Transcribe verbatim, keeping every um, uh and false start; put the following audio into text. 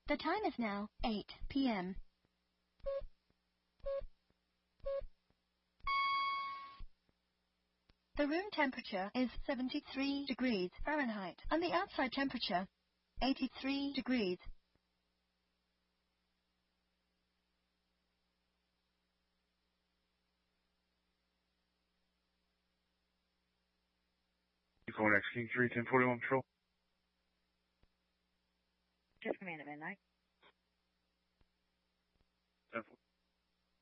The time is now eight p m The room temperature is seventy-three degrees Fahrenheit and the outside temperature eighty-three degrees. four X King three ten forty one patrol. Just command at midnight.